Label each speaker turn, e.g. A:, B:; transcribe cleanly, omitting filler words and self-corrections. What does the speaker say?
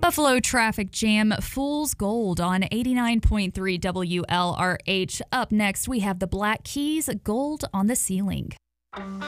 A: Buffalo traffic jam, Fool's Gold on 89.3 WLRH. Up next, we have the Black Keys, Gold on the Ceiling.